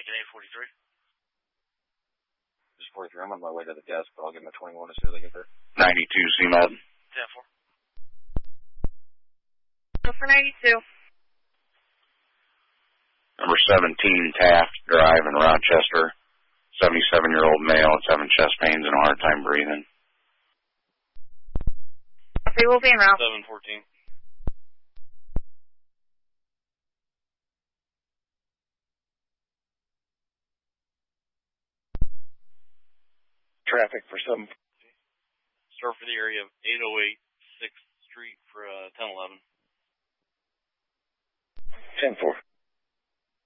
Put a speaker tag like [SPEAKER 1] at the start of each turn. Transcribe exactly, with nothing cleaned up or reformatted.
[SPEAKER 1] Lincoln eight forty-three.
[SPEAKER 2] Just forty-three. I'm on my way to the desk, but I'll give them a twenty-one as soon as I get there.
[SPEAKER 3] ninety-two C M E D.
[SPEAKER 1] ten four.
[SPEAKER 4] For ninety-two.
[SPEAKER 3] Number seventeen, Taft Drive in Rochester. seventy-seven-year-old male is having chest pains and a hard time breathing.
[SPEAKER 4] Okay, we'll be en route.
[SPEAKER 1] seven fourteen.
[SPEAKER 2] Traffic for seven.
[SPEAKER 1] Start for the area of eight oh eight sixth Street for uh, ten eleven.
[SPEAKER 2] ten four.